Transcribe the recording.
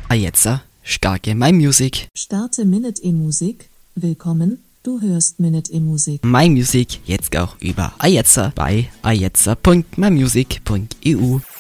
Ajetza, starke My Music. Starte Minute E-Musik. Willkommen, du hörst Minute E-Musik. My Music jetzt auch über Ajetza bei ajetza.mymusic.eu.